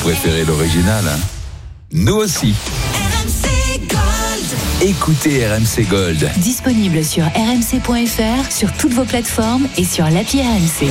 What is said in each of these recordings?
préférez l'original, hein? Nous aussi. RMC Gold. Écoutez RMC Gold. Disponible sur rmc.fr, sur toutes vos plateformes et sur l'appli RMC.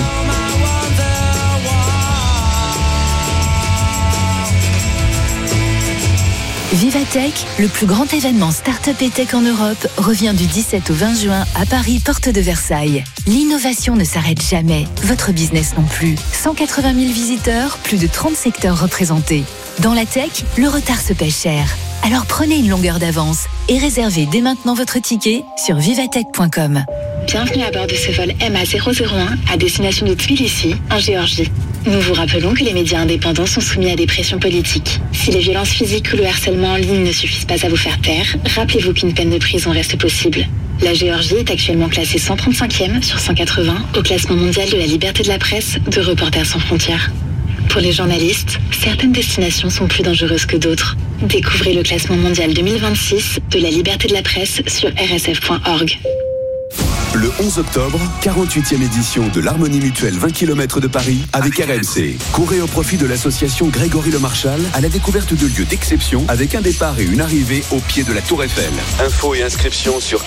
Vivatech, le plus grand événement start-up et tech en Europe, revient du 17 au 20 juin à Paris, porte de Versailles. L'innovation ne s'arrête jamais, votre business non plus. 180 000 visiteurs, plus de 30 secteurs représentés. Dans la tech, le retard se paie cher. Alors prenez une longueur d'avance et réservez dès maintenant votre ticket sur vivatech.com. Bienvenue à bord de ce vol MA001 à destination de Tbilissi, en Géorgie. Nous vous rappelons que les médias indépendants sont soumis à des pressions politiques. Si les violences physiques ou le harcèlement en ligne ne suffisent pas à vous faire taire, rappelez-vous qu'une peine de prison reste possible. La Géorgie est actuellement classée 135e sur 180 au classement mondial de la liberté de la presse de Reporters sans frontières. Pour les journalistes, certaines destinations sont plus dangereuses que d'autres. Découvrez le classement mondial 2026 de la liberté de la presse sur rsf.org. Le 11 octobre, 48e édition de l'Harmonie Mutuelle 20 km de Paris avec RMC. Courez au profit de l'association Grégory Le Marchal à la découverte de lieux d'exception avec un départ et une arrivée au pied de la Tour Eiffel. Infos et inscriptions sur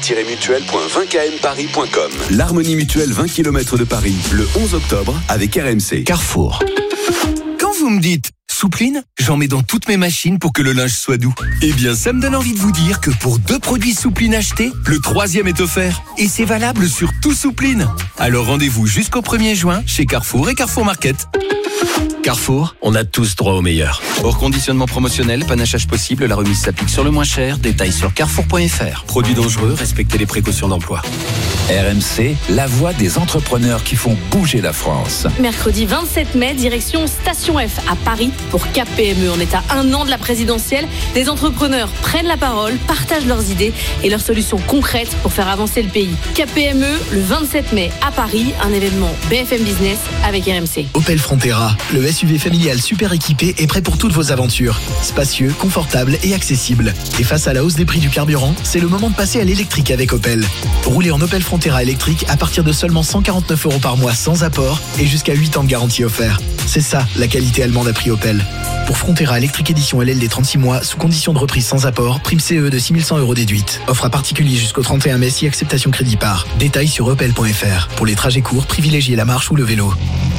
harmonie-mutuelle.20kmparis.com. L'Harmonie Mutuelle 20 km de Paris, le 11 octobre avec RMC. Carrefour. Quand vous me dites Soupline, j'en mets dans toutes mes machines pour que le linge soit doux. Eh bien, ça me donne envie de vous dire que pour 2 produits Soupline achetés, le 3e est offert. Et c'est valable sur tout Soupline. Alors rendez-vous jusqu'au 1er juin chez Carrefour et Carrefour Market. Carrefour, on a tous droit au meilleur. Hors conditionnement promotionnel, panachage possible, la remise s'applique sur le moins cher. Détails sur carrefour.fr. Produits dangereux, respectez les précautions d'emploi. RMC, la voix des entrepreneurs qui font bouger la France. Mercredi 27 mai, direction Station F à Paris pour KPME. On est à 1 an de la présidentielle. Des entrepreneurs prennent la parole, partagent leurs idées et leurs solutions concrètes pour faire avancer le pays. KPME, le 27 mai à Paris, un événement BFM Business avec RMC. Opel Frontera, le SUV familial super équipé est prêt pour toutes vos aventures. Spacieux, confortable et accessible. Et face à la hausse des prix du carburant, c'est le moment de passer à l'électrique avec Opel. Roulez en Opel Frontera électrique à partir de seulement 149 € par mois sans apport et jusqu'à 8 ans de garantie offert. C'est ça, la qualité allemande à prix Opel. Pour Frontera électrique édition LL des 36 mois, sous condition de reprise sans apport, prime CE de 6 100 € déduite. Offre à particulier jusqu'au 31 mai si acceptation crédit par. Détails sur opel.fr. Pour les trajets courts, privilégiez la marche ou le vélo.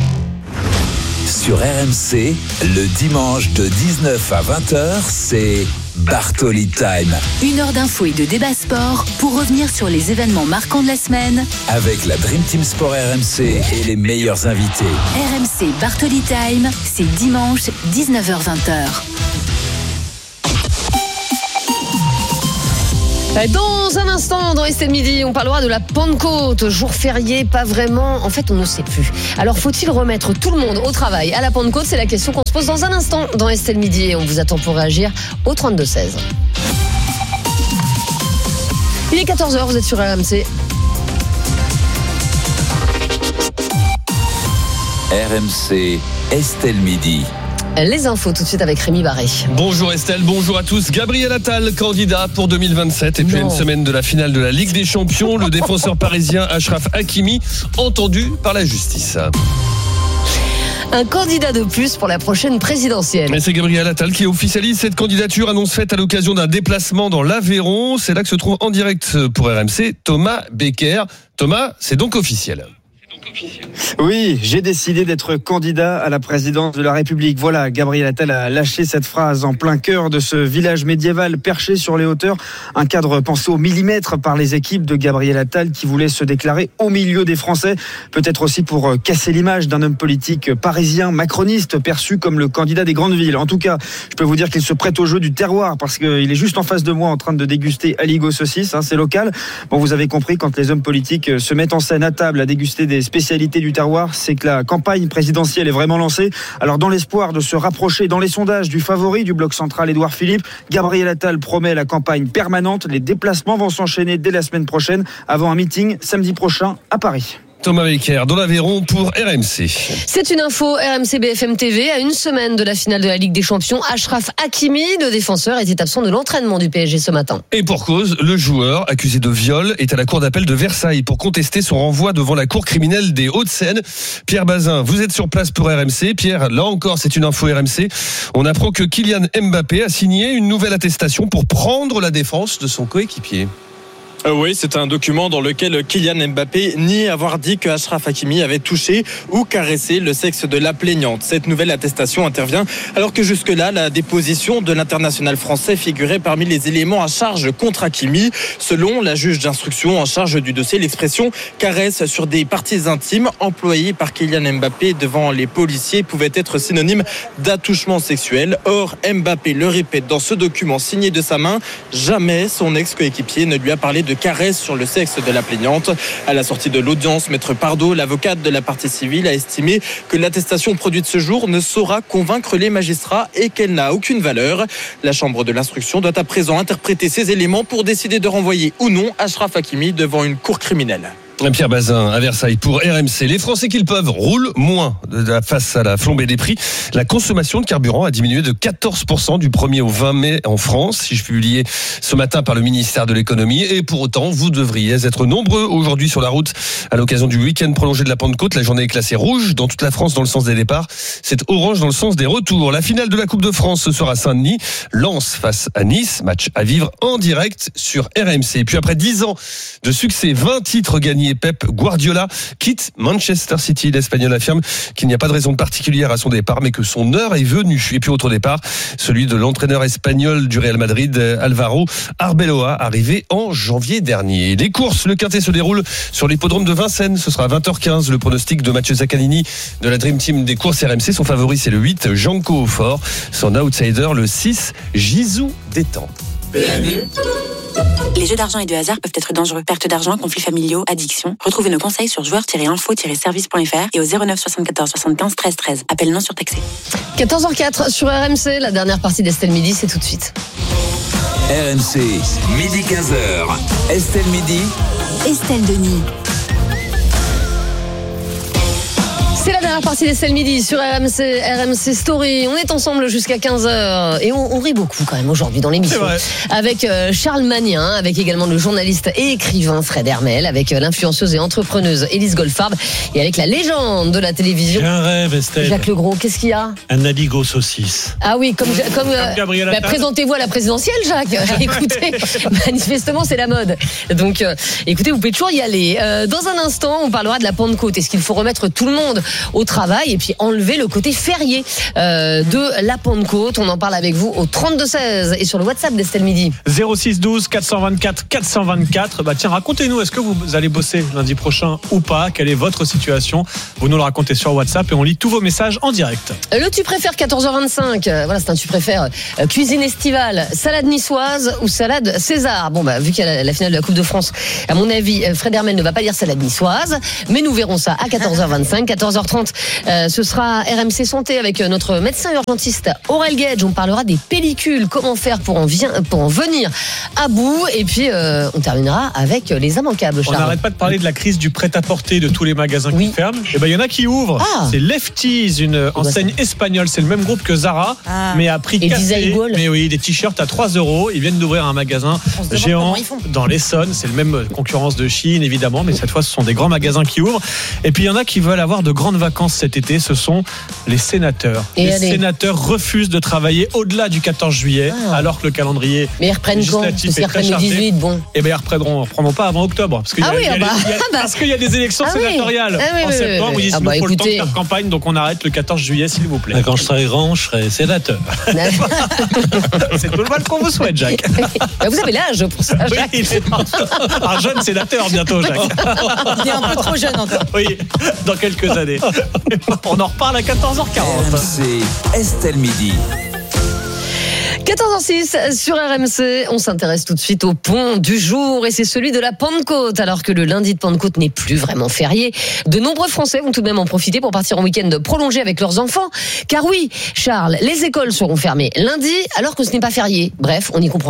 Sur RMC, le dimanche de 19 à 20h, c'est Bartoli Time. 1 heure d'infos et de débat sport pour revenir sur les événements marquants de la semaine. Avec la Dream Team Sport RMC et les meilleurs invités. RMC Bartoli Time, c'est dimanche 19h-20h. Dans un instant, dans Estelle Midi, on parlera de la Pentecôte. Jour férié, pas vraiment. En fait, on ne sait plus. Alors, faut-il remettre tout le monde au travail à la Pentecôte? C'est la question qu'on se pose dans un instant dans Estelle Midi. Et on vous attend pour réagir au 32-16. Il est 14h, vous êtes sur RMC. RMC, Estelle Midi. Les infos tout de suite avec Rémi Barré. Bonjour Estelle, bonjour à tous. Gabriel Attal, candidat pour 2027. Et puis à une semaine de la finale de la Ligue des Champions, le défenseur parisien Achraf Hakimi, entendu par la justice. Un candidat de plus pour la prochaine présidentielle. Et c'est Gabriel Attal qui officialise cette candidature, annonce faite à l'occasion d'un déplacement dans l'Aveyron. C'est là que se trouve en direct pour RMC Thomas Becker. Thomas, c'est donc officiel. Oui, j'ai décidé d'être candidat à la présidence de la République. Voilà, Gabriel Attal a lâché cette phrase en plein cœur de ce village médiéval perché sur les hauteurs. Un cadre pensé au millimètre par les équipes de Gabriel Attal qui voulaient se déclarer au milieu des Français. Peut-être aussi pour casser l'image d'un homme politique parisien, macroniste, perçu comme le candidat des grandes villes. En tout cas, je peux vous dire qu'il se prête au jeu du terroir parce qu'il est juste en face de moi en train de déguster aligot saucisse. C'est local. Bon, vous avez compris, quand les hommes politiques se mettent en scène à table à déguster des spécialité du terroir, c'est que la campagne présidentielle est vraiment lancée. Alors dans l'espoir de se rapprocher dans les sondages du favori du bloc central Édouard Philippe, Gabriel Attal promet la campagne permanente. Les déplacements vont s'enchaîner dès la semaine prochaine avant un meeting samedi prochain à Paris. Thomas Becker dans l'Aveyron pour RMC. C'est une info RMC BFM TV. À une semaine de la finale de la Ligue des Champions, Achraf Hakimi, le défenseur, était absent de l'entraînement du PSG ce matin. Et pour cause, le joueur accusé de viol est à la cour d'appel de Versailles pour contester son renvoi devant la cour criminelle des Hauts-de-Seine. Pierre Bazin, vous êtes sur place pour RMC. Pierre, là encore, c'est une info RMC. On apprend que Kylian Mbappé a signé une nouvelle attestation pour prendre la défense de son coéquipier. Oui, c'est un document dans lequel Kylian Mbappé nie avoir dit que Achraf Hakimi avait touché ou caressé le sexe de la plaignante. Cette nouvelle attestation intervient alors que jusque-là, la déposition de l'international français figurait parmi les éléments à charge contre Hakimi. Selon la juge d'instruction en charge du dossier, l'expression caresse sur des parties intimes employée par Kylian Mbappé devant les policiers pouvait être synonyme d'attouchement sexuel. Or, Mbappé le répète dans ce document signé de sa main, jamais son ex-coéquipier ne lui a parlé de caresse sur le sexe de la plaignante. À la sortie de l'audience, Maître Pardo, l'avocate de la partie civile, a estimé que l'attestation produite ce jour ne saura convaincre les magistrats et qu'elle n'a aucune valeur. La chambre de l'instruction doit à présent interpréter ces éléments pour décider de renvoyer ou non Achraf Hakimi devant une cour criminelle. Pierre Bazin à Versailles pour RMC. Les Français qu'ils peuvent roulent moins face à la flambée des prix. La consommation de carburant a diminué de 14% du 1er au 20 mai en France, si je publié ce matin par le ministère de l'économie. Et pour autant, vous devriez être nombreux aujourd'hui sur la route à l'occasion du week-end prolongé de la Pentecôte. La journée est classée rouge dans toute la France dans le sens des départs. C'est orange dans le sens des retours. La finale de la Coupe de France ce soir à Saint-Denis. Lens face à Nice. Match à vivre en direct sur RMC. Et puis après 10 ans de succès, 20 titres gagnés, Pep Guardiola quitte Manchester City. L'Espagnol affirme qu'il n'y a pas de raison particulière à son départ, mais que son heure est venue. Et puis autre départ, celui de l'entraîneur espagnol du Real Madrid, Álvaro Arbeloa, arrivé en janvier dernier. Les courses, le quintet se déroule sur l'hippodrome de Vincennes. Ce sera à 20h15. Le pronostic de Mathieu Zaccanini de la Dream Team des courses RMC. Son favori, c'est le 8, Janko Fort. Son outsider, le 6, Jizou Détente. Les jeux d'argent et de hasard peuvent être dangereux. Perte d'argent, conflits familiaux, addiction. Retrouvez nos conseils sur joueurs-info-service.fr et au 09 74 75 13 13. Appel non surtaxé. 14h04 sur RMC, la dernière partie d'Estelle Midi, c'est tout de suite. RMC, midi 15h. Estelle Midi. Estelle Denis. C'est la dernière partie d'Estelle Midi sur RMC Story. On est ensemble jusqu'à 15h et on rit beaucoup quand même aujourd'hui dans l'émission. Avec Charles Magnin, avec également le journaliste et écrivain Fred Hermel, avec l'influenceuse et entrepreneuse Élise Goldfarb et avec la légende de la télévision. J'ai un rêve, Estelle. Jacques Legros, qu'est-ce qu'il y a ? Un aligot saucisse. Ah oui, comme présentez-vous à la présidentielle, Jacques. Écoutez, manifestement c'est la mode. Donc écoutez, vous pouvez toujours y aller. Dans un instant, on parlera de la Pentecôte. Est-ce qu'il faut remettre tout le monde au travail et puis enlever le côté férié de la Pentecôte? On en parle avec vous au 32-16 et sur le WhatsApp d'Estelle Midi. 06 12 424 424. Bah tiens, racontez-nous, est-ce que vous allez bosser lundi prochain ou pas? Quelle est votre situation? Vous nous le racontez sur WhatsApp et on lit tous vos messages en direct. Le tu préfères 14h25. Voilà, c'est un tu préfères cuisine estivale, salade niçoise ou salade César. Bon bah vu qu'il y a la finale de la Coupe de France, à mon avis, Fred Hermel ne va pas dire salade niçoise, mais nous verrons ça à 14h25, 14h30. Ce sera RMC Santé avec notre médecin urgentiste Aurel Gage. On parlera des pellicules, comment faire pour en venir à bout. Et puis on terminera avec les immanquables. On n'arrête pas de parler de la crise du prêt-à-porter, de tous les magasins qui ferment. Et ben il y en a qui ouvrent. C'est Lefties, une enseigne espagnole. C'est le même groupe que Zara, mais à prix cassé. Mais oui, des t-shirts à 3 €. Ils viennent d'ouvrir un magasin géant dans l'Essonne. C'est le même concurrence de Chine évidemment, mais cette fois ce sont des grands magasins qui ouvrent. Et puis il y en a qui veulent avoir de grandes vacances cet été. Ce sont les sénateurs. Les sénateurs refusent de travailler au-delà du 14 juillet, alors que le calendrier législatif est très chargé. 18, bon. Et bien ils ne reprendront pas avant octobre, parce qu'il y a des élections sénatoriales en septembre. Ils disent nous faut le temps de faire campagne, donc on arrête le 14 juillet s'il vous plaît. Quand je serai grand, je serai sénateur. C'est tout le mal qu'on vous souhaite, Jacques. Vous avez l'âge pour ça, Jacques. Oui, un jeune sénateur bientôt, Jacques. Il est un peu trop jeune encore. Oui, dans quelques années. On en reparle à 14h40. RMC Estelle Midi. 14h06 sur RMC, on s'intéresse tout de suite au pont du jour et c'est celui de la Pentecôte. Alors que le lundi de Pentecôte n'est plus vraiment férié, de nombreux Français vont tout de même en profiter pour partir en week-end prolongé avec leurs enfants. Car oui, Charles, les écoles seront fermées lundi alors que ce n'est pas férié. Bref, on n'y comprend rien.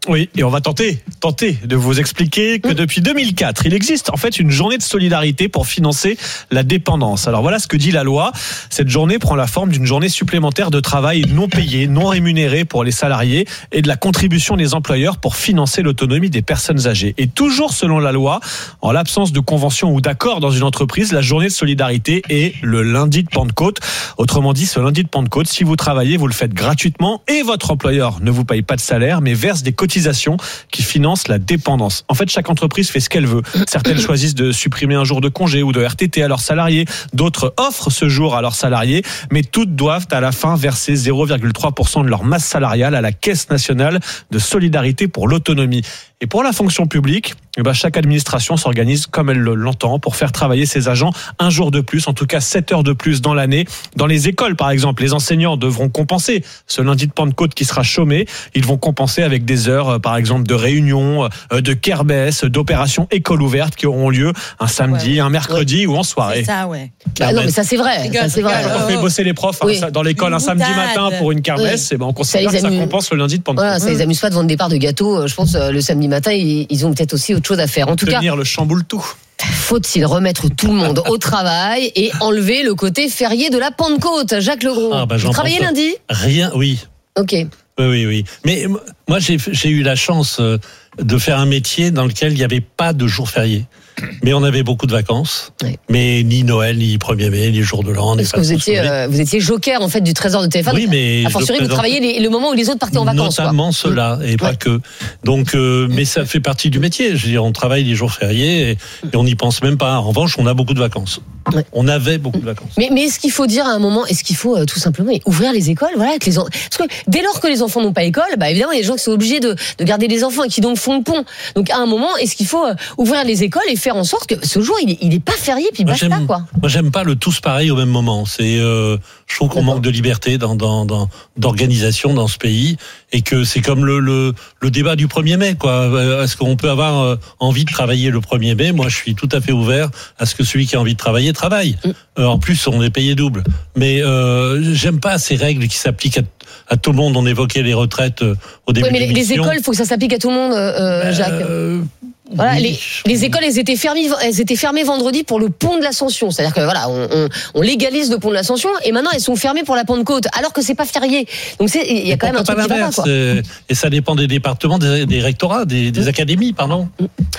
Oui, et on va tenter de vous expliquer que depuis 2004, il existe en fait une journée de solidarité pour financer la dépendance. Alors voilà ce que dit la loi. Cette journée prend la forme d'une journée supplémentaire de travail non payée, non rémunérée pour les salariés et de la contribution des employeurs pour financer l'autonomie des personnes âgées. Et toujours selon la loi, en l'absence de convention ou d'accord dans une entreprise, la journée de solidarité est le lundi de Pentecôte. Autrement dit, ce lundi de Pentecôte, si vous travaillez, vous le faites gratuitement et votre employeur ne vous paye pas de salaire mais verse des cotisations qui financent la dépendance. En fait, chaque entreprise fait ce qu'elle veut. Certaines choisissent de supprimer un jour de congé ou de RTT à leurs salariés. D'autres offrent ce jour à leurs salariés. Mais toutes doivent à la fin verser 0,3% de leur masse salariale à la Caisse nationale de solidarité pour l'autonomie. Et pour la fonction publique, chaque administration s'organise comme elle l'entend pour faire travailler ses agents un jour de plus, en tout cas 7 heures de plus dans l'année. Dans les écoles, par exemple, les enseignants devront compenser ce lundi de Pentecôte qui sera chômé. Ils vont compenser avec des heures, par exemple, de réunions, de kermesse, d'opérations école ouverte qui auront lieu un samedi, un mercredi ou en soirée. C'est ça, ouais. Non, mais ça c'est vrai. On fait bosser les profs dans l'école un samedi matin pour une kermesse, et on considère que ça compense le lundi de Pentecôte. Voilà, ça les amuse pas de vendre des parts de gâteaux. Je pense le samedi matin, ils ont peut-être aussi autre chose à faire. En tout cas, tenir le chamboule tout. Faut-il remettre tout le monde au travail et enlever le côté férié de la Pentecôte? Jacques Legros, vous travaillez lundi? Rien, oui. Ok. Oui. Mais moi, j'ai eu la chance de faire un métier dans lequel il n'y avait pas de jour férié. Mais on avait beaucoup de vacances. Oui. Mais ni Noël, ni 1er mai, ni jour de l'an. Parce que vous étiez joker en fait du trésor de téléphone. Oui, mais a fortiori, vous travaillez le moment où les autres partaient en vacances. Notamment cela, et pas que. Donc, mais ça fait partie du métier. Je veux dire, on travaille les jours fériés et on n'y pense même pas. En revanche, on a beaucoup de vacances. Ouais. On avait beaucoup de vacances. Mais est-ce qu'il faut dire à un moment, est-ce qu'il faut tout simplement ouvrir les écoles, voilà, parce que dès lors que les enfants n'ont pas école, évidemment, il y a des gens qui sont obligés de garder les enfants et qui donc font le pont. Donc à un moment, est-ce qu'il faut ouvrir les écoles et faire en sorte que ce jour il est pas férié puis basta quoi. Moi j'aime pas le tous pareil au même moment. C'est je trouve qu'on manque de liberté d'organisation dans ce pays et que c'est comme le débat du 1er mai quoi. Est-ce qu'on peut avoir envie de travailler le 1er mai? Moi je suis tout à fait ouvert à ce que celui qui a envie de travailler travaille. En plus on est payé double. Mais j'aime pas ces règles qui s'appliquent à tout le monde. On évoquait les retraites au début. Oui, mais les écoles, il faut que ça s'applique à tout le monde, Jacques. Voilà, oui. les écoles, elles étaient fermées vendredi pour le pont de l'Ascension. C'est-à-dire que voilà, on légalise le pont de l'Ascension et maintenant elles sont fermées pour la Pentecôte, alors que c'est pas férié. Donc il y a quand même un truc qui va pas, quoi. Et ça dépend des départements, des rectorats, des académies, pardon.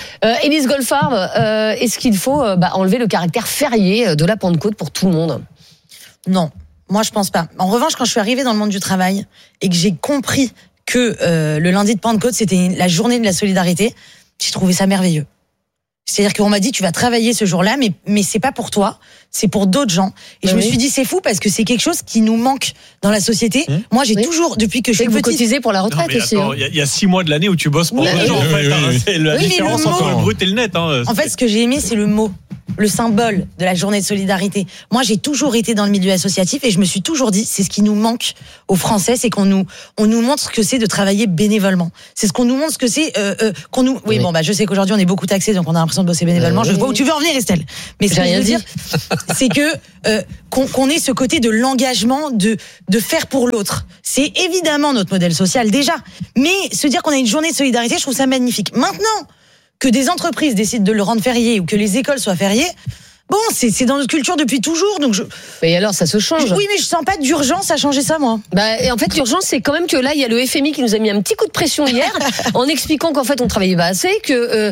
Élise Goldfarb, est-ce qu'il faut enlever le caractère férié de la Pentecôte pour tout le monde? Non, moi je pense pas. En revanche, quand je suis arrivée dans le monde du travail et que j'ai compris que le lundi de Pentecôte c'était la journée de la solidarité, j'ai trouvé ça merveilleux. C'est-à-dire qu'on m'a dit tu vas travailler ce jour-là, mais c'est pas pour toi, c'est pour d'autres gens. Et je me suis dit c'est fou parce que c'est quelque chose qui nous manque dans la société. Moi j'ai toujours, depuis que je suis petite, vous cotisez pour la retraite aussi. Il y a 6 mois de l'année où tu bosses pour les gens. C'est la différence entre le brut et le net. En fait, ce que j'ai aimé, c'est le mot. Le symbole de la journée de solidarité. Moi, j'ai toujours été dans le milieu associatif et je me suis toujours dit, c'est ce qui nous manque aux Français, c'est on nous montre ce que c'est de travailler bénévolement. C'est ce qu'on nous montre ce que c'est qu'on nous. Oui, bon, je sais qu'aujourd'hui on est beaucoup taxés, donc on a l'impression de bosser bénévolement. Je vois où tu veux en venir, Estelle. Mais ce que je veux dire, c'est que qu'on ait ce côté de l'engagement, de faire pour l'autre. C'est évidemment notre modèle social déjà, mais se dire qu'on a une journée de solidarité, je trouve ça magnifique. Maintenant que des entreprises décident de le rendre férié ou que les écoles soient fériées, bon, c'est dans notre culture depuis toujours, donc Mais alors, ça se change. Oui, mais je sens pas d'urgence à changer ça, moi. Et en fait, l'urgence, c'est quand même que là, il y a le FMI qui nous a mis un petit coup de pression hier, en expliquant qu'en fait, on travaillait pas assez, que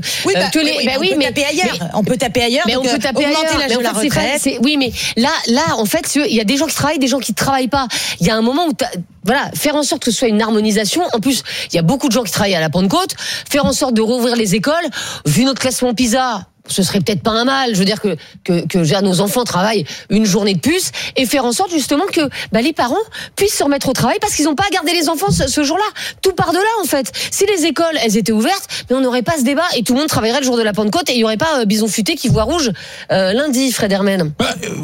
on peut taper ailleurs. Mais on peut taper ailleurs. Augmenter l'âge de la retraite. Oui, mais là, en fait, il y a des gens qui travaillent, des gens qui travaillent pas. Il y a un moment où voilà, faire en sorte que ce soit une harmonisation. En plus, il y a beaucoup de gens qui travaillent à la Pentecôte. Faire en sorte de rouvrir les écoles. Vu notre classement PISA, ce serait peut-être pas un mal. Je veux dire que nos enfants travaillent une journée de plus et faire en sorte justement que les parents puissent se remettre au travail parce qu'ils n'ont pas à garder les enfants ce jour-là. Tout part de là en fait. Si les écoles elles étaient ouvertes, mais on n'aurait pas ce débat et tout le monde travaillerait le jour de la Pentecôte et il y aurait pas Bison Futé qui voit rouge lundi. Fred Hermen.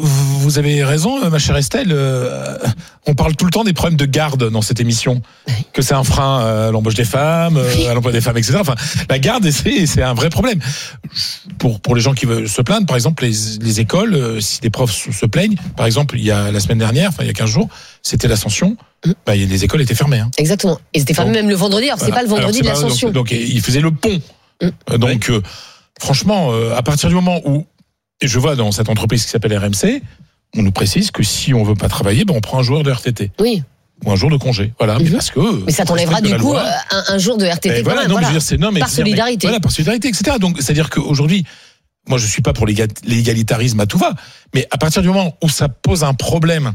Vous avez raison, ma chère Estelle. On parle tout le temps des problèmes de garde dans cette émission. que c'est un frein à l'embauche des femmes, à l'emploi des femmes, etc. Enfin, la garde, c'est un vrai problème. Pour les gens qui veulent se plaindre, par exemple, les écoles, si des profs se plaignent, par exemple, il y a la semaine dernière, il y a 15 jours, c'était l'Ascension. Les écoles étaient fermées. Exactement. Et c'était fermé même le vendredi. Alors, c'est pas le vendredi de l'Ascension. Donc, ils faisaient le pont. Donc, franchement, à partir du moment où, et je vois dans cette entreprise qui s'appelle RMC, on nous précise que si on veut pas travailler, on prend un joueur de RTT. Oui. Ou un jour de congé. Voilà. Mais parce que. Mais ça t'enlèvera du coup un jour de RTT. Voilà, non, mais je veux dire, par solidarité. Voilà, par solidarité, etc. Donc, c'est-à-dire qu'aujourd'hui, moi, je suis pas pour l'égalitarisme à tout va, mais à partir du moment où ça pose un problème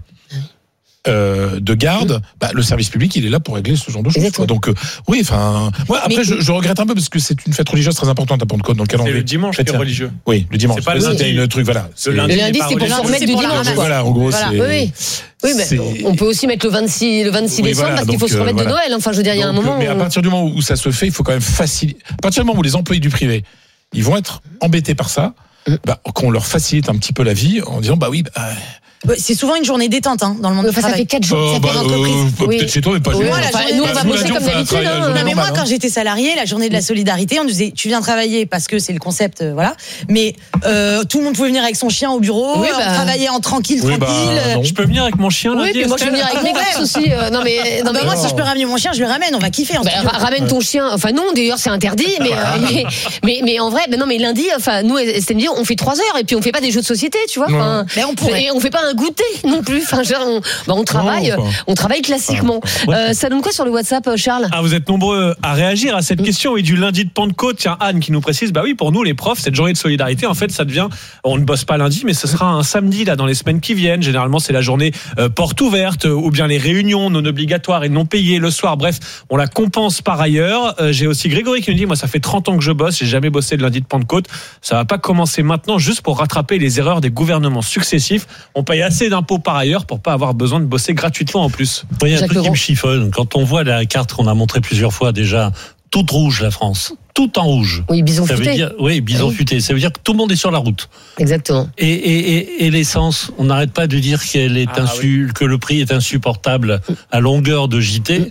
de garde, le service public, il est là pour régler ce genre de choses. Donc, oui, enfin, moi, après, je regrette un peu parce que c'est une fête religieuse très importante à Pentecôte dans le calendrier. C'est le dimanche qui est religieux. Oui, le dimanche. C'est pas le lundi. Il y a une truc, voilà. Le lundi, c'est pour se remettre du dimanche. Voilà, en gros, c'est. Oui, mais on peut aussi mettre le 26 décembre parce qu'il faut se remettre de Noël. Enfin, je veux dire, il y a un moment. Mais à partir du moment où ça se fait, il faut quand même faciliter. À partir du moment où les employés du privé, ils vont être embêtés par ça, qu'on leur facilite un petit peu la vie en disant, c'est souvent une journée détente dans le monde du travail. Ça fait 4 jours, ça fait l'entreprise. Peut-être chez toi, mais pas chez moi. Nous, on va bosser comme d'habitude. Mais moi, quand j'étais salarié, la journée de la solidarité, on nous disait, tu viens travailler parce que c'est le concept, voilà. Mais tout le monde pouvait venir avec son chien au bureau, on travaillait en tranquille. Je peux venir avec mon chien. Oui, puis moi je peux venir avec mes gosses aussi. Non mais moi, si je peux ramener mon chien, je le ramène. On va kiffer. Ramène ton chien. Enfin non, d'ailleurs c'est interdit. Mais en vrai, mais lundi, enfin nous, STMD, on fait 3 heures et puis on fait pas des jeux de société, tu vois. Et on fait pas un goûter non plus. Enfin, on travaille classiquement. Ça donne quoi sur le WhatsApp, Charles? Vous êtes nombreux à réagir à cette question. Et du lundi de Pentecôte, tiens, Anne qui nous précise, oui, pour nous les profs, cette journée de solidarité, en fait, ça devient, on ne bosse pas lundi, mais ce sera un samedi là dans les semaines qui viennent. Généralement, c'est la journée porte ouverte ou bien les réunions non obligatoires et non payées le soir. Bref, on la compense par ailleurs. J'ai aussi Grégory qui nous dit, moi, ça fait 30 ans que je bosse, j'ai jamais bossé le lundi de Pentecôte. Ça va pas commencer maintenant juste pour rattraper les erreurs des gouvernements successifs. On paye assez d'impôts par ailleurs pour pas avoir besoin de bosser gratuitement en plus. Il y a un truc qui me chiffonne. Quand on voit la carte qu'on a montrée plusieurs fois déjà, toute rouge la France, tout en rouge. Oui, bison futé. Bison futé. Ça veut dire que tout le monde est sur la route. Exactement. Et l'essence, on n'arrête pas de dire qu'elle est que le prix est insupportable à longueur de JT.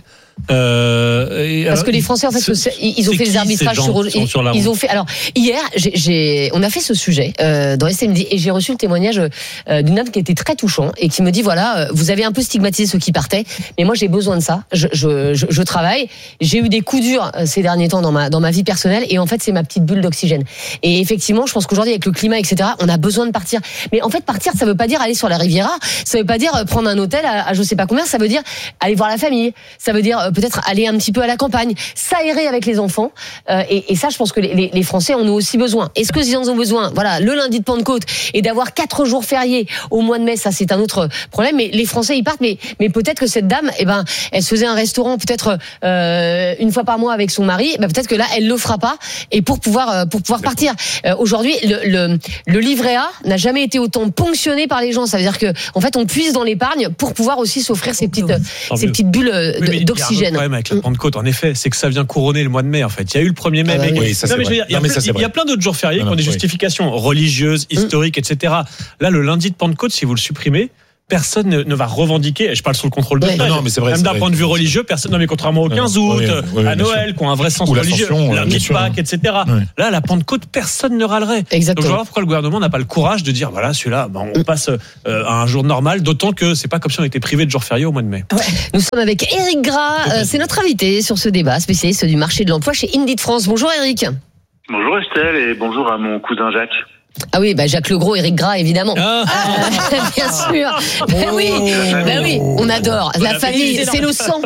Parce que les Français en fait ils ont fait des arbitrages ils ont fait. Alors hier on a fait ce sujet dans SMD et j'ai reçu le témoignage d'une dame qui était très touchant et qui me dit voilà, vous avez un peu stigmatisé ceux qui partaient, mais moi j'ai besoin de ça. Je travaille, j'ai eu des coups durs ces derniers temps dans ma vie personnelle et en fait c'est ma petite bulle d'oxygène. Et effectivement je pense qu'aujourd'hui avec le climat etc on a besoin de partir. Mais en fait partir ça veut pas dire aller sur la Riviera, ça veut pas dire prendre un hôtel à je sais pas combien, ça veut dire aller voir la famille, ça veut dire peut-être aller un petit peu à la campagne, s'aérer avec les enfants. Et ça, je pense que les Français en ont aussi besoin. Est-ce qu'ils en ont besoin? Voilà, le lundi de Pentecôte et d'avoir 4 jours fériés au mois de mai, ça c'est un autre problème. Mais les Français ils partent. Mais peut-être que cette dame, elle se faisait un restaurant peut-être une fois par mois avec son mari. Peut-être que là, elle le fera pas. Et pour pouvoir partir. Aujourd'hui, le livret A n'a jamais été autant ponctionné par les gens. Ça veut dire que en fait, on puise dans l'épargne pour pouvoir aussi s'offrir ces petites bulles d'oxygène. Avec la Pentecôte, en effet, c'est que ça vient couronner le mois de mai, en fait. Il y a eu le 1er mai. Il y a plein d'autres jours fériés qui ont des justifications religieuses, historiques, etc. Là, le lundi de Pentecôte, si vous le supprimez, personne ne va revendiquer, et je parle sous le contrôle de non, mais c'est vrai, même d'un point de vue religieux, personne, non mais contrairement au 15 août, à Noël, qui ont un vrai sens religieux, lundi de Pâques, etc. Là, la Pentecôte, personne ne râlerait. Exactement. Donc je vois pourquoi le gouvernement n'a pas le courage de dire, voilà, celui-là, on passe à un jour normal, d'autant que c'est pas comme si on était privé de jours fériés au mois de mai. Nous sommes avec Éric Gras, c'est notre invité sur ce débat, spécialiste du marché de l'emploi chez Indeed France. Bonjour Éric. Bonjour Estelle et bonjour à mon cousin Jacques. Ah oui, Jacques Legros, Éric Gras, évidemment. Bien sûr. Oui, on adore. La famille, c'est le sang.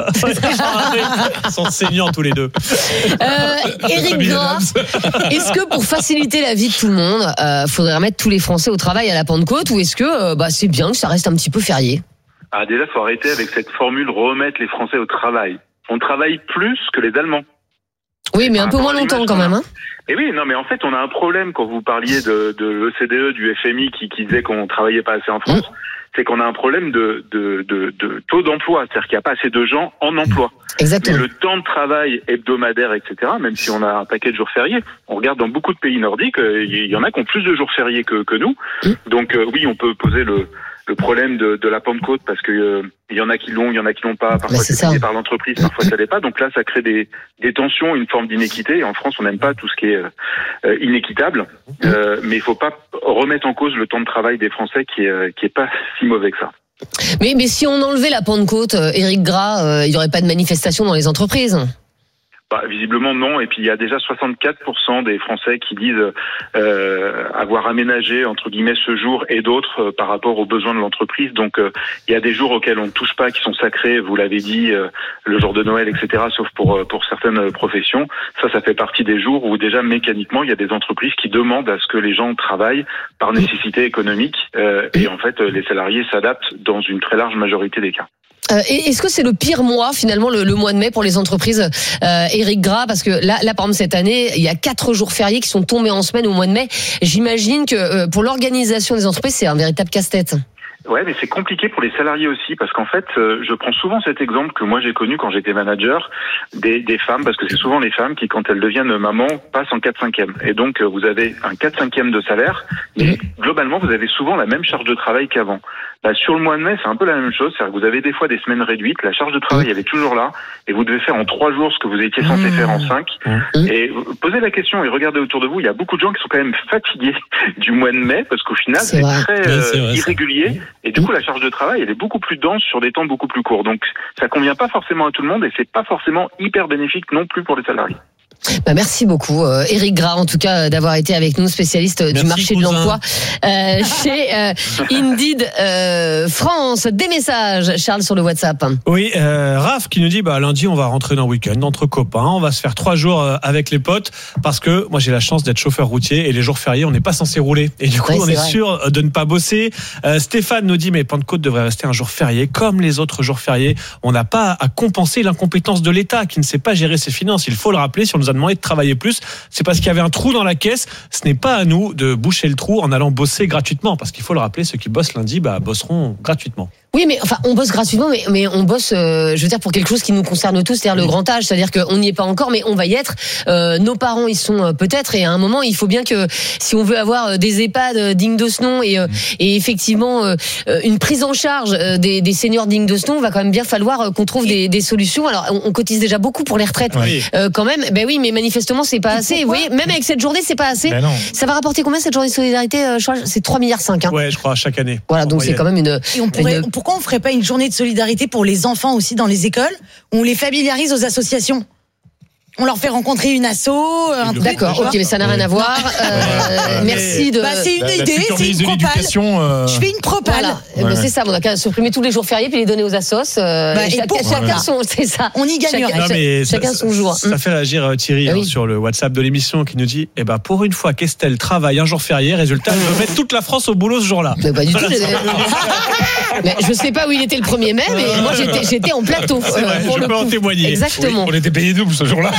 Ils sont saignants tous les deux. Éric Gras, est-ce que pour faciliter la vie de tout le monde, faudrait remettre tous les Français au travail à la Pentecôte, ou est-ce que c'est bien que ça reste un petit peu férié? Déjà, faut arrêter avec cette formule remettre les Français au travail. On travaille plus que les Allemands. Oui, mais un peu moins longtemps quand même. Et oui, non, mais en fait, on a un problème quand vous parliez de l'OCDE, du FMI qui disait qu'on travaillait pas assez en France. C'est qu'on a un problème de taux d'emploi, c'est-à-dire qu'il n'y a pas assez de gens en emploi. Exactement. Mais le temps de travail hebdomadaire, etc., même si on a un paquet de jours fériés, on regarde dans beaucoup de pays nordiques, il y en a qui ont plus de jours fériés que nous. Donc oui, on peut poser le problème de la Pentecôte, parce que il y en a qui l'ont, il y en a qui l'ont pas. Parfois c'est payé par l'entreprise, parfois ça l'est pas. Donc là, ça crée des tensions, une forme d'inéquité. Et en France, on n'aime pas tout ce qui est inéquitable. Mais il faut pas remettre en cause le temps de travail des Français qui est pas si mauvais que ça. Mais si on enlevait la Pentecôte, Éric Gras, il y aurait pas de manifestation dans les entreprises? Visiblement non, et puis il y a déjà 64% des Français qui disent avoir aménagé entre guillemets ce jour et d'autres par rapport aux besoins de l'entreprise. Donc il y a des jours auxquels on ne touche pas, qui sont sacrés, vous l'avez dit, le jour de Noël, etc. Sauf pour certaines professions. Ça fait partie des jours où déjà mécaniquement il y a des entreprises qui demandent à ce que les gens travaillent par nécessité économique, et en fait les salariés s'adaptent dans une très large majorité des cas. Est-ce que c'est le pire mois finalement le mois de mai pour les entreprises, Éric Gras, parce que là par exemple cette année il y a 4 jours fériés qui sont tombés en semaine au mois de mai. J'imagine que pour l'organisation des entreprises c'est un véritable casse-tête. Ouais, mais c'est compliqué pour les salariés aussi, parce qu'en fait, je prends souvent cet exemple que moi j'ai connu quand j'étais manager des femmes, parce que c'est souvent les femmes qui, quand elles deviennent maman, passent en 4/5e. Et donc, vous avez un 4/5e de salaire, mais globalement, vous avez souvent la même charge de travail qu'avant. Sur le mois de mai, c'est un peu la même chose, c'est-à-dire que vous avez des fois des semaines réduites, la charge de travail, elle est toujours là, et vous devez faire en 3 jours ce que vous étiez censé faire en 5. Et posez la question et regardez autour de vous, il y a beaucoup de gens qui sont quand même fatigués du mois de mai, parce qu'au final, c'est très irrégulier. Et du coup, la charge de travail, elle est beaucoup plus dense sur des temps beaucoup plus courts. Donc, ça convient pas forcément à tout le monde, et c'est pas forcément hyper bénéfique non plus pour les salariés. Merci beaucoup, Éric Gras, en tout cas, d'avoir été avec nous, spécialiste du marché de l'emploi chez Indeed France. Des messages, Charles, sur le WhatsApp. Oui, Raph qui nous dit lundi on va rentrer dans le week-end entre copains, on va se faire 3 jours avec les potes, parce que moi j'ai la chance d'être chauffeur routier et les jours fériés on n'est pas censé rouler, et du coup on est sûr de ne pas bosser. Stéphane nous dit mais Pentecôte devrait rester un jour férié comme les autres jours fériés. On n'a pas à compenser l'incompétence de l'État qui ne sait pas gérer ses finances. Il faut le rappeler, si on nous a demandé de travailler plus, c'est parce qu'il y avait un trou dans la caisse. Ce n'est pas à nous de boucher le trou en allant bosser gratuitement, parce qu'il faut le rappeler, ceux qui bossent lundi bosseront gratuitement. Oui, mais enfin, on bosse gratuitement, mais on bosse, je veux dire, pour quelque chose qui nous concerne tous, c'est-à-dire le grand âge, c'est-à-dire qu'on n'y est pas encore, mais on va y être. Nos parents y sont peut-être, et à un moment, il faut bien que, si on veut avoir des EHPAD dignes de ce nom et effectivement une prise en charge des seniors dignes de ce nom, il va quand même bien falloir qu'on trouve des solutions. Alors, on cotise déjà beaucoup pour les retraites, quand même. Ben oui, mais manifestement, c'est pas assez. Vous voyez, même avec cette journée, c'est pas assez. Ça va rapporter combien cette journée de solidarité, Charles ? C'est 3,5 milliards. Ouais, je crois, chaque année. Voilà, donc c'est quand même une. Et pourquoi on ferait pas une journée de solidarité pour les enfants aussi dans les écoles, où on les familiarise aux associations ? On leur fait rencontrer une asso, un truc. D'accord, ok, mais ça n'a rien à voir. Merci de. C'est une idée, c'est une propale. Je fais une propale. Voilà. C'est ça, on a qu'à supprimer tous les jours fériés puis les donner aux assos. Chacun son, c'est ça. On y gagnerait. Chacun son jour. Ça fait réagir Thierry sur le WhatsApp de l'émission, qui nous dit pour une fois qu'Estelle travaille un jour férié, résultat, elle veut mettre toute la France au boulot ce jour-là. Mais pas du tout. Mais je sais pas où il était le 1er mai, mais moi j'étais en plateau. C'est vrai, je peux en témoigner. Exactement. On était payés double ce jour-là.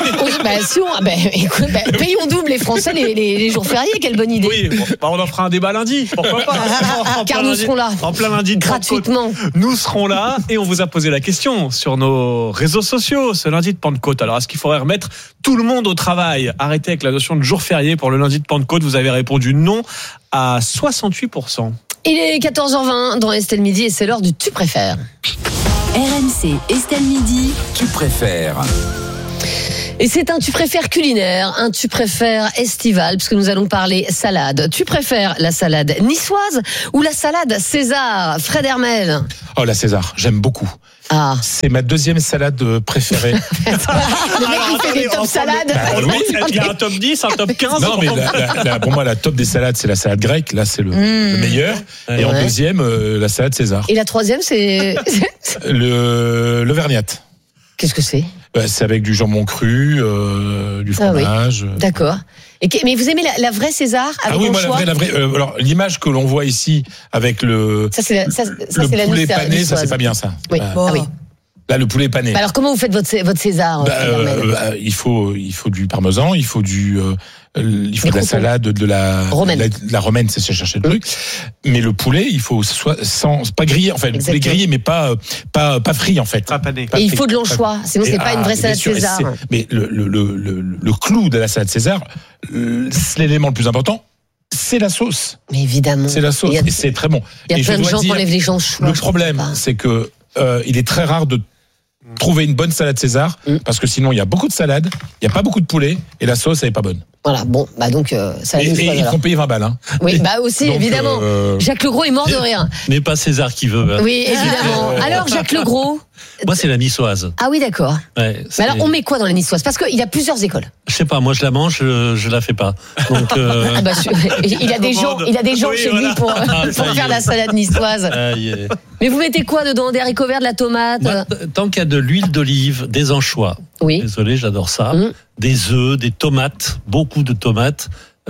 Payons double les Français les jours fériés, quelle bonne idée. Oui, on en fera un débat lundi, pourquoi pas. Car nous serons là. En plein lundi de gratuitement. Nous serons là, et on vous a posé la question sur nos réseaux sociaux ce lundi de Pentecôte. Alors, est-ce qu'il faudrait remettre tout le monde au travail ? Arrêtez avec la notion de jour férié pour le lundi de Pentecôte. Vous avez répondu non à 68%. Il est 14h20 dans Estelle Midi, et c'est l'heure du Tu préfères. RMC Estelle Midi. Tu préfères. Et c'est un tu préfères culinaire, un tu préfères estival, puisque nous allons parler salade. Tu préfères la salade niçoise ou la salade César, Fred Hermel ? Oh, la César, j'aime beaucoup. C'est ma deuxième salade préférée. Le mec qui fait des top salades. Il y a un top 10, un top 15. Non, mais pour moi, la top des salades, c'est la salade grecque. Là, c'est le meilleur. Et en deuxième, la salade César. Et la troisième, c'est le vergnate. Qu'est-ce que c'est ? C'est avec du jambon cru, du fromage. Oui. D'accord. Mais vous aimez la vraie César avec moi la vraie. Alors l'image que l'on voit ici avec le poulet pané, ça c'est pas bien ça. Oui. Oui. Là, le poulet pané. Alors comment vous faites votre César ? Il faut du parmesan, il faut de la salade, de la romaine, c'est chercher le truc. Mais le poulet, il faut pas grillé, en fait. Le poulet grillé, mais pas frit, en fait. Pas pané. Et il faut de l'anchois, sinon c'est pas une vraie salade César. Mais le clou de la salade César, l'élément le plus important, c'est la sauce. Mais évidemment. C'est la sauce et c'est très bon. Il y a plein de gens qui enlèvent les gens Le problème, c'est que il est très rare de trouver une bonne salade César parce que sinon il y a beaucoup de salades, il n'y a pas beaucoup de poulet et la sauce elle est pas bonne. Voilà, bon, bah donc ça. Et ils font payer 20 balles. Hein. Oui, bah aussi, donc, évidemment. Jacques Legros est mort de rire. Mais pas César qui veut. Hein. Oui, évidemment. Alors, Jacques Legros. Moi, c'est la niçoise. Ah oui, d'accord. Ouais, mais alors, on met quoi dans la niçoise? Parce qu'il y a plusieurs écoles. Je sais pas, moi je la mange, je la fais pas. Donc, ah bah, il a des gens chez lui pour faire la salade niçoise. Mais vous mettez quoi dedans? Des haricots verts, de la tomate? Moi, tant qu'il y a de l'huile d'olive, des anchois. Oui. Désolé, j'adore ça. Des œufs, des tomates, beaucoup de tomates. Un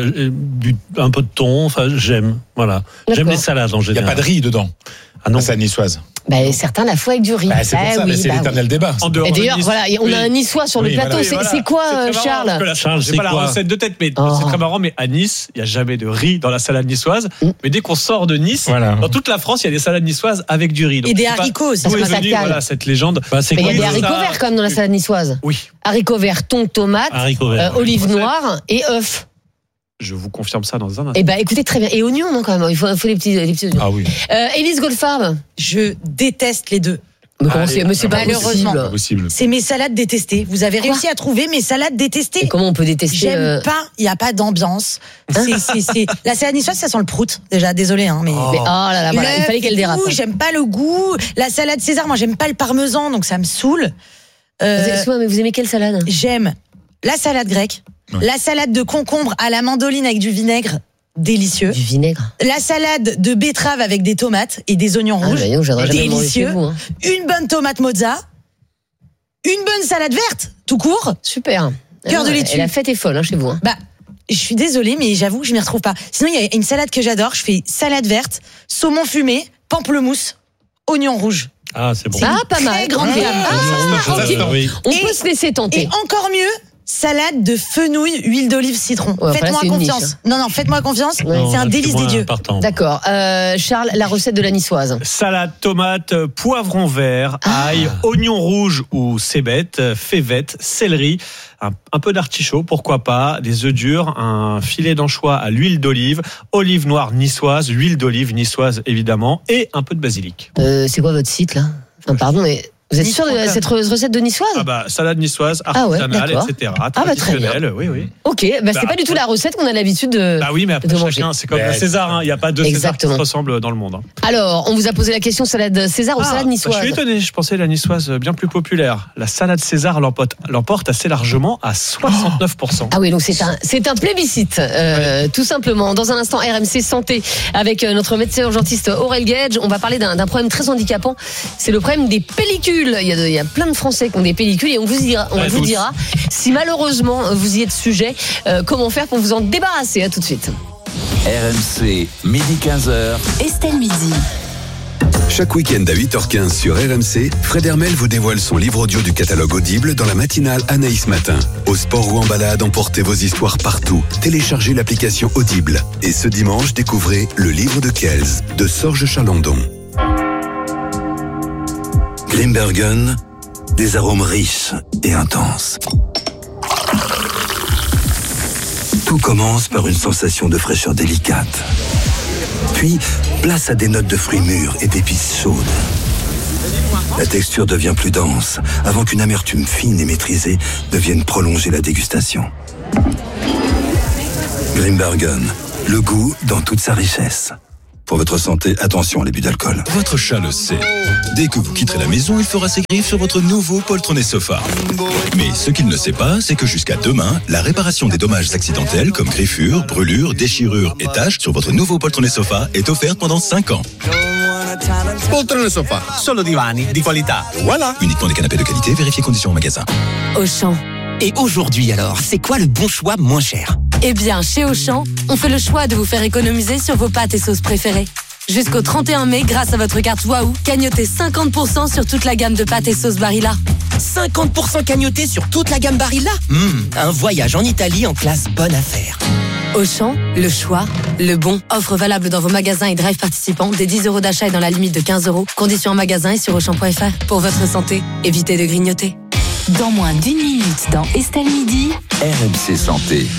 peu de thon, enfin j'aime, voilà. J'aime les salades en général. Il n'y a pas de riz dedans. Ah non. C'est niçoise. Bah, certains la font avec du riz. Bah, c'est pour ça, mais c'est l'éternel débat. Et d'ailleurs, voilà, on a un niçois sur le plateau. Voilà. C'est quoi, Charles? Charles, c'est pas la recette de tête, mais c'est très marrant. Mais à Nice, il n'y a jamais de riz dans la salade niçoise. Mais dès qu'on sort de Nice, dans toute la France, il y a des salades niçoises avec du riz. Donc, et des haricots. D'où est venue cette légende? Il y a des haricots verts quand même dans la salade niçoise. Oui. Haricots verts, thon, tomate, olive noire et œufs. Je vous confirme ça dans un instant. Eh ben, écoutez, très bien. Et oignons, non, quand même. Il faut les petits oignons. Ah oui. Élise Goldfarb. Je déteste les deux. Mais c'est pas possible. C'est mes salades détestées. Vous avez réussi à trouver mes salades détestées. Et comment on peut détester? J'aime pas. Il y a pas d'ambiance. C'est la salade niçoise, ça sent le prout. Déjà, désolé, hein, mais. Oh là là, voilà, il fallait qu'elle dérape. J'aime pas le goût. La salade César, moi, j'aime pas le parmesan, donc ça me saoule. Mais vous aimez quelle salade? J'aime la salade grecque. La salade de concombre à la mandoline avec du vinaigre, délicieux. Du vinaigre. La salade de betterave avec des tomates et des oignons rouges, délicieux. Une bonne tomate mozza, une bonne salade verte, tout court. Super. Cœur de laitue. Et la fête est folle chez vous. Hein. Bah, je suis désolée, mais j'avoue que je m'y retrouve pas. Sinon, il y a une salade que j'adore. Je fais salade verte, saumon fumé, pamplemousse, oignon rouge. Ah, c'est bon. Pas mal. Grande gamme. On peut se laisser tenter. Et encore mieux. Salade de fenouil, huile d'olive, citron. Faites-moi confiance. Non, faites-moi confiance. C'est un délice des dieux. D'accord. Charles, la recette de la niçoise. Salade, tomate, poivron vert, ail, oignon rouge ou cébette, févette, céleri, un peu d'artichaut, pourquoi pas, des œufs durs, un filet d'anchois à l'huile d'olive, olive noire niçoise, huile d'olive niçoise évidemment, et un peu de basilic. C'est quoi votre site là? Enfin, pardon, mais... Vous êtes sûr de cette recette de niçoise? Ah bah, salade niçoise, artisanale, etc. Traditionnelle, oui. Ok, c'est pas du tout la recette qu'on a l'habitude de Bah oui, mais après chacun, c'est comme le César, il n'y a pas deux César qui se ressemblent dans le monde. Alors, on vous a posé la question salade César ou salade niçoise? Je suis étonné, je pensais la niçoise bien plus populaire. La salade César l'emporte assez largement à 69%. Ah oui, donc c'est un plébiscite, tout simplement. Dans un instant, RMC Santé avec notre médecin urgentiste Aurel Gage. On va parler d'un problème très handicapant. C'est le problème des pellicules. Il y a plein de Français qui ont des pellicules et on vous dira si malheureusement vous y êtes sujet, comment faire pour vous en débarrasser. À tout de suite. RMC, midi 15h. Estelle Midi. Chaque week-end à 8h15 sur RMC, Fred Hermel vous dévoile son livre audio du catalogue Audible dans la matinale Anaïs Matin. Au sport ou en balade, emportez vos histoires partout. Téléchargez l'application Audible. Et ce dimanche, découvrez Le livre de Kells de Sorge Chalandon. Grimbergen, des arômes riches et intenses. Tout commence par une sensation de fraîcheur délicate. Puis, place à des notes de fruits mûrs et d'épices chaudes. La texture devient plus dense, avant qu'une amertume fine et maîtrisée ne vienne prolonger la dégustation. Grimbergen, le goût dans toute sa richesse. Pour votre santé, attention à l'abus d'alcool. Votre chat le sait. Dès que vous quitterez la maison, il fera ses griffes sur votre nouveau poltronné sofa. Mais ce qu'il ne sait pas, c'est que jusqu'à demain, la réparation des dommages accidentels comme griffures, brûlures, déchirures et taches sur votre nouveau poltronné sofa est offerte pendant 5 ans. Poltrone sofa, solo divani di qualità. Voilà. Uniquement des canapés de qualité, vérifiez conditions en magasin. Auchan. Et aujourd'hui alors, c'est quoi le bon choix moins cher? Eh bien, chez Auchan, on fait le choix de vous faire économiser sur vos pâtes et sauces préférées. Jusqu'au 31 mai, grâce à votre carte Waouh, cagnotez 50% sur toute la gamme de pâtes et sauces Barilla. 50% cagnoté sur toute la gamme Barilla? Un voyage en Italie en classe bonne affaire. Auchan, le choix, le bon. Offre valable dans vos magasins et drive participants. Des 10 € d'achat et dans la limite de 15 €. Conditions en magasin et sur Auchan.fr. Pour votre santé, évitez de grignoter. Dans moins d'1 minute dans Estelle Midi. RMC Santé.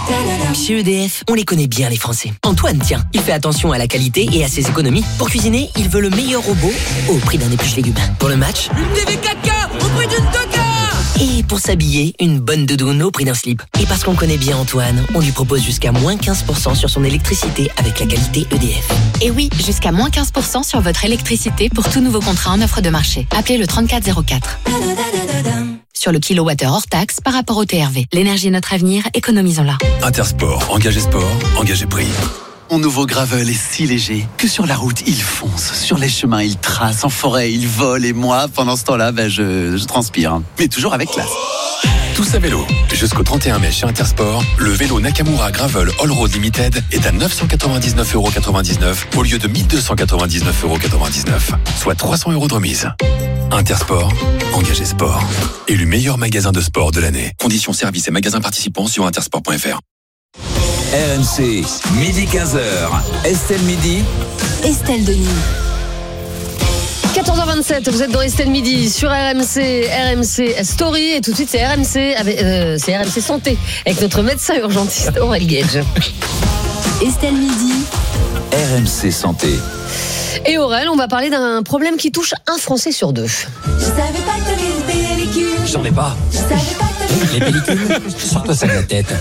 Chez EDF, on les connaît bien les Français. Antoine, tiens, il fait attention à la qualité et à ses économies. Pour cuisiner, il veut le meilleur robot au prix d'un épluche légumes. Pour le match, une TV 4K au prix d'une Toka. Et pour s'habiller, une bonne doudoune au prix d'un slip. Et parce qu'on connaît bien Antoine, on lui propose jusqu'à moins 15% sur son électricité avec la qualité EDF. Et oui, jusqu'à moins 15% sur votre électricité pour tout nouveau contrat en offre de marché. Appelez le 3404. Sur le kilowattheure hors taxe par rapport au TRV. L'énergie est notre avenir, économisons-la. Intersport, engagez sport, engagez prix. Mon nouveau gravel est si léger que sur la route, il fonce. Sur les chemins, il trace. En forêt, il vole. Et moi, pendant ce temps-là, je transpire. Mais toujours avec classe. Tous à vélo. Jusqu'au 31 mai chez Intersport, le vélo Nakamura Gravel All Road Limited est à 999,99€ au lieu de 1299,99€, soit 300€ de remise. Intersport, engagez sport. Élu meilleur magasin de sport de l'année. Conditions services et magasins participants sur intersport.fr. RMC, midi 15h. Estelle Midi. Estelle Denis. 14h27, vous êtes dans Estelle Midi sur RMC Story et tout de suite c'est RMC Santé avec notre médecin urgentiste Aurel Gage. Estelle Midi. RMC Santé. Et Aurel, on va parler d'un problème qui touche un Français sur deux. Je savais pas que t'avais une pellicule. J'en ai pas. Je savais pas que Les pellicules, sors-toi ça de la tête.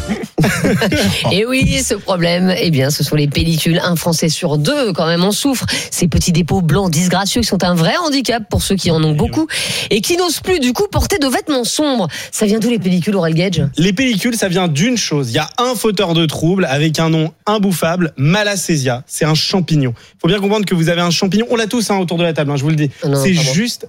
Et oui, ce problème, eh bien, ce sont les pellicules. Un Français sur deux, quand même, en souffre. Ces petits dépôts blancs disgracieux qui sont un vrai handicap pour ceux qui en ont beaucoup et qui n'osent plus, du coup, porter de vêtements sombres. Ça vient d'où les pellicules, Aurel Gage ? Les pellicules, ça vient d'une chose. Il y a un fauteur de troubles avec un nom imbouffable, Malassezia. C'est un champignon. Il faut bien comprendre que vous avez un champignon. On l'a tous autour de la table, je vous le dis. Non, c'est juste...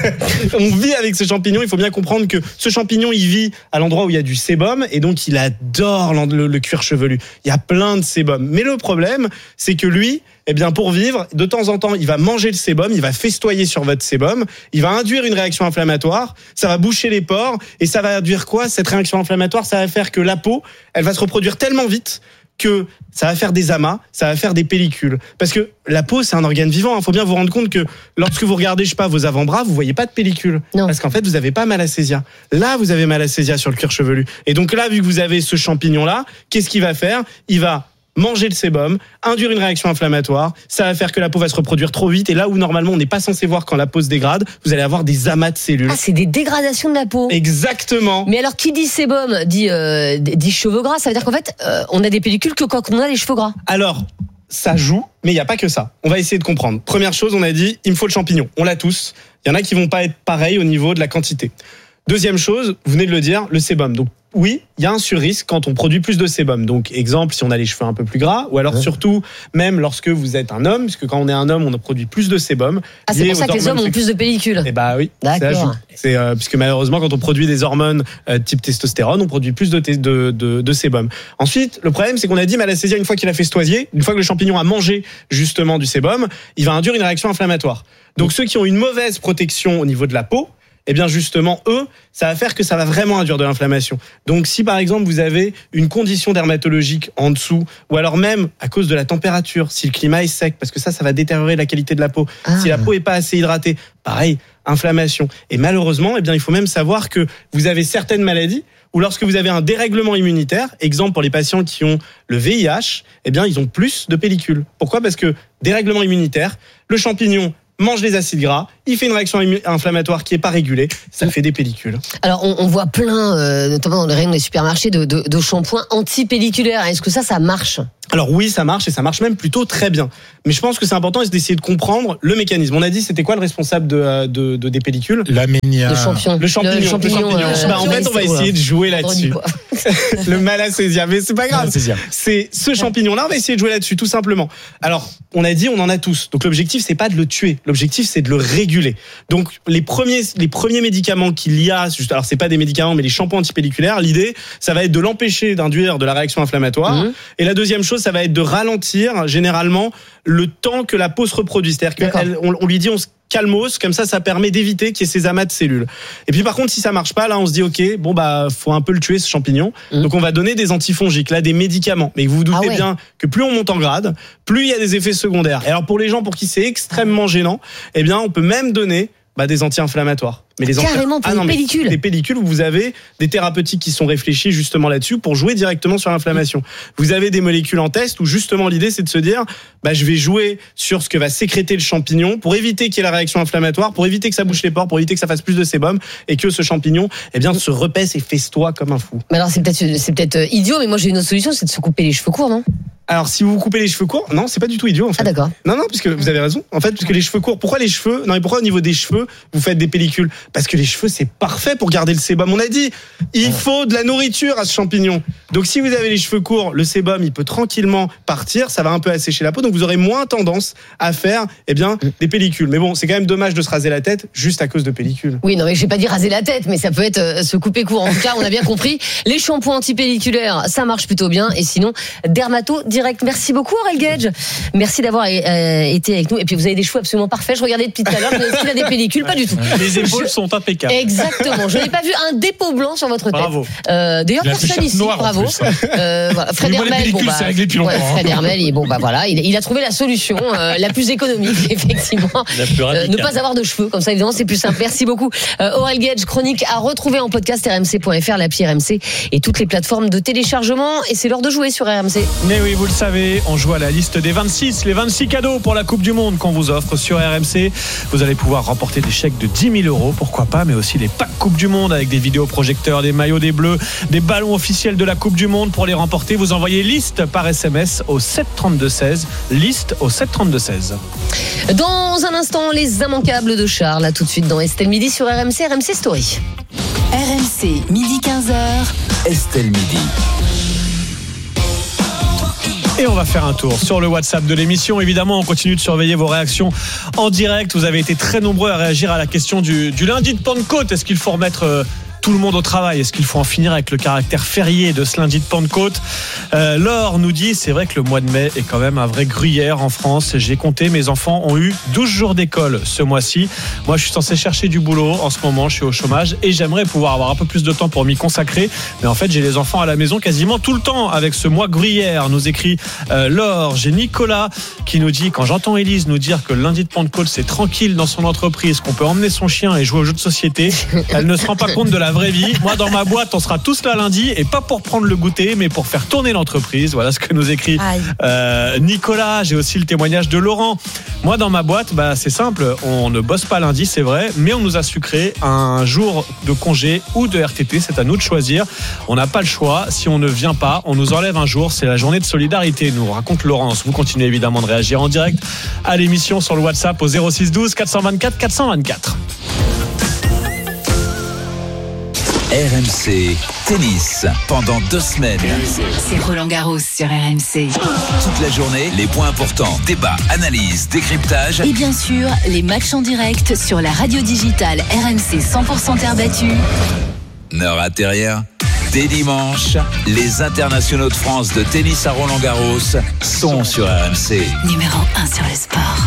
On vit avec ce champignon. Il faut bien comprendre que ce champignon, il vit à l'endroit où il y a du sébum et donc il adore le cuir chevelu. Il y a plein de sébum. Mais le problème, c'est que lui, eh bien, pour vivre, de temps en temps, il va manger le sébum, il va festoyer sur votre sébum, il va induire une réaction inflammatoire, ça va boucher les pores et ça va induire quoi ? Cette réaction inflammatoire, ça va faire que la peau, elle va se reproduire tellement vite que ça va faire des amas, ça va faire des pellicules. Parce que la peau, c'est un organe vivant. Il faut bien vous rendre compte que lorsque vous regardez, je sais pas, vos avant-bras, vous voyez pas de pellicule. Non. Parce qu'en fait, vous avez pas Malassezia. Là, vous avez Malassezia sur le cuir chevelu. Et donc là, vu que vous avez ce champignon-là, qu'est-ce qu'il va faire ? Il va manger le sébum, induire une réaction inflammatoire, ça va faire que la peau va se reproduire trop vite et là où normalement on n'est pas censé voir quand la peau se dégrade, vous allez avoir des amas de cellules. Ah, c'est des dégradations de la peau. Exactement. Mais alors qui dit sébum dit cheveux gras, ça veut dire qu'en fait on a des pellicules que quand on a des cheveux gras. Alors ça joue, mais il n'y a pas que ça. On va essayer de comprendre. Première chose, on a dit, il me faut le champignon. On l'a tous. Il y en a qui vont pas être pareils au niveau de la quantité. Deuxième chose, vous venez de le dire, le sébum. Donc oui, il y a un surrisque quand on produit plus de sébum. Donc exemple, si on a les cheveux un peu plus gras, ou alors surtout, même lorsque vous êtes un homme, parce que quand on est un homme, on produit plus de sébum. Ah, c'est pour ça que les hommes ont plus de pellicules. Eh bah oui, d'accord. Ça joue. C'est puisque malheureusement, quand on produit des hormones type testostérone, on produit plus de sébum. Ensuite, le problème, c'est qu'on a dit Malassezia, une fois qu'il a festoyé, une fois que le champignon a mangé justement du sébum, il va induire une réaction inflammatoire. Donc ceux qui ont une mauvaise protection au niveau de la peau, eh bien justement, eux, ça va faire que ça va vraiment induire de l'inflammation. Donc si par exemple vous avez une condition dermatologique en dessous, ou alors même à cause de la température, si le climat est sec, parce que ça va détériorer la qualité de la peau, si la peau est pas assez hydratée, pareil, inflammation. Et malheureusement, eh bien il faut même savoir que vous avez certaines maladies où lorsque vous avez un dérèglement immunitaire, exemple pour les patients qui ont le VIH, eh bien ils ont plus de pellicules. Pourquoi ? Parce que dérèglement immunitaire, le champignon mange les acides gras, il fait une réaction inflammatoire qui est pas régulée, ça fait des pellicules. Alors on voit plein, notamment dans les rayons des supermarchés, de shampoings anti-pelliculaires. Est-ce que ça marche ? Alors oui, ça marche et ça marche même plutôt très bien. Mais je pense que c'est important d'essayer de comprendre le mécanisme. On a dit c'était quoi le responsable des pellicules ? L'aménia. Le champignon. Le champignon. En fait, on va essayer de jouer là-dessus. Le Malassezia, mais c'est pas grave. C'est ce champignon-là, on va essayer de jouer là-dessus, tout simplement. Alors, on a dit, on en a tous. Donc l'objectif, c'est pas de le tuer. L'objectif, c'est de le réguler. Donc les premiers médicaments qu'il y a, alors c'est pas des médicaments, mais les shampoings antipelliculaires, l'idée, ça va être de l'empêcher d'induire de la réaction inflammatoire. Et la deuxième chose, ça va être de ralentir généralement le temps que la peau se reproduit. C'est-à-dire qu'on lui dit on se calmos, comme ça permet d'éviter qu'il y ait ces amas de cellules. Et puis par contre, si ça marche pas, là on se dit ok, faut un peu le tuer ce champignon. Donc on va donner des antifongiques, là des médicaments. Mais vous vous doutez bien que plus on monte en grade, plus il y a des effets secondaires. Et alors pour les gens pour qui c'est extrêmement gênant, eh bien on peut même donner des anti-inflammatoires. Mais Carrément, pour des pellicules. Des pellicules où vous avez des thérapeutiques qui sont réfléchies justement là-dessus pour jouer directement sur l'inflammation. Vous avez des molécules en test où justement l'idée c'est de se dire je vais jouer sur ce que va sécréter le champignon pour éviter qu'il y ait la réaction inflammatoire, pour éviter que ça bouche les pores, pour éviter que ça fasse plus de sébum et que ce champignon se repaisse et festoie comme un fou. Mais alors c'est peut-être idiot, mais moi j'ai une autre solution, c'est de se couper les cheveux courts, non ? Alors, si vous vous coupez les cheveux courts, non, c'est pas du tout idiot, en fait. Ah, d'accord. Non, puisque vous avez raison. En fait, puisque les cheveux courts, pourquoi au niveau des cheveux, vous faites des pellicules? Parce que les cheveux, c'est parfait pour garder le sébum. On a dit, il faut de la nourriture à ce champignon. Donc, si vous avez les cheveux courts, le sébum, il peut tranquillement partir, ça va un peu assécher la peau, donc vous aurez moins tendance à faire, des pellicules. Mais bon, c'est quand même dommage de se raser la tête juste à cause de pellicules. Oui, non, mais je vais pas dire raser la tête, mais ça peut être se couper court. En tout cas, on a bien compris. Les shampoings antipelliculaires, ça marche plutôt bien. Et sinon, dermato direct. Merci beaucoup. Aurel Gage, merci d'avoir été avec nous. Et puis vous avez des cheveux absolument parfaits. Je regardais depuis tout à l'heure, mais est-ce qu'il a des pellicules? Pas du tout. Les épaules sont impeccables. Exactement. Je n'ai pas vu un dépôt blanc sur votre tête. Bravo. D'ailleurs, personne ici. Bravo. Voilà. Fred Hermel, c'est réglé depuis longtemps. Fred Hermel, il a trouvé la solution la plus économique, effectivement. Ne pas avoir de cheveux, comme ça, évidemment, c'est plus simple. Merci beaucoup. Aurel Gage, chronique à retrouver en podcast rmc.fr, l'appli RMC et toutes les plateformes de téléchargement. Et c'est l'heure de jouer sur RMC. Mais oui, vous le savez, on joue à la liste des 26 cadeaux pour la Coupe du Monde qu'on vous offre sur RMC. Vous allez pouvoir remporter des chèques de 10 000 €, pourquoi pas, mais aussi les packs Coupe du Monde avec des vidéoprojecteurs, des maillots des Bleus, des ballons officiels de la Coupe du Monde. Pour les remporter, vous envoyez liste par SMS au 732-16. Liste au 732-16. Dans un instant, les immanquables de Charles. Là, tout de suite dans Estelle Midi sur RMC, RMC Story. RMC, midi 15h. Estelle Midi. Et on va faire un tour sur le WhatsApp de l'émission. Évidemment, on continue de surveiller vos réactions en direct. Vous avez été très nombreux à réagir à la question du lundi de Pentecôte. Est-ce qu'il faut remettre tout le monde au travail? Est-ce qu'il faut en finir avec le caractère férié de ce lundi de Pentecôte? Laure nous dit, c'est vrai que le mois de mai est quand même un vrai gruyère en France. J'ai compté, mes enfants ont eu 12 jours d'école ce mois-ci. Moi, je suis censé chercher du boulot en ce moment, je suis au chômage et j'aimerais pouvoir avoir un peu plus de temps pour m'y consacrer. Mais en fait, j'ai les enfants à la maison quasiment tout le temps avec ce mois gruyère, nous écrit Laure. J'ai Nicolas qui nous dit, quand j'entends Élise nous dire que le lundi de Pentecôte, c'est tranquille dans son entreprise, qu'on peut emmener son chien et jouer aux jeux de société, elle ne se rend pas compte de la vraie vie. Moi, dans ma boîte, on sera tous là lundi et pas pour prendre le goûter, mais pour faire tourner l'entreprise. Voilà ce que nous écrit Nicolas. J'ai aussi le témoignage de Laurent. Moi, dans ma boîte, c'est simple. On ne bosse pas lundi, c'est vrai, mais on nous a sucré un jour de congé ou de RTT. C'est à nous de choisir. On n'a pas le choix. Si on ne vient pas, on nous enlève un jour. C'est la journée de solidarité, nous raconte Laurence. Vous continuez évidemment de réagir en direct à l'émission sur le WhatsApp au 06 12 424 424. RMC Tennis pendant 2 semaines. C'est Roland Garros sur RMC. Toute la journée, les points importants, débats, analyses, décryptage. Et bien sûr, les matchs en direct sur la radio digitale RMC 100% terre battue. Ne ratez rien. Dès dimanche, les internationaux de France de tennis à Roland Garros sont sur RMC. Numéro 1 sur le sport.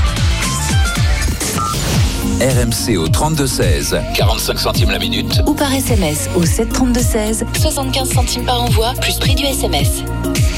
RMC au 32-16, 45 centimes la minute. Ou par SMS au 732-16, 75 centimes par envoi, plus prix du SMS.